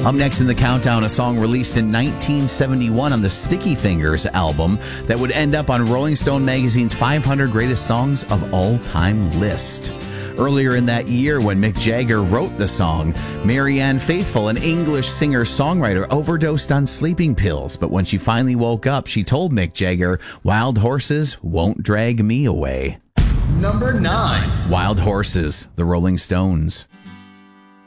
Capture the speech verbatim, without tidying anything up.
Up next in the countdown, a song released in nineteen seventy-one on the Sticky Fingers album that would end up on Rolling Stone magazine's five hundred Greatest Songs of All Time list. Earlier in that year, when Mick Jagger wrote the song, Marianne Faithfull, an English singer-songwriter, overdosed on sleeping pills. But when she finally woke up, she told Mick Jagger, "Wild horses won't drag me away." Number nine. Wild Horses, the Rolling Stones.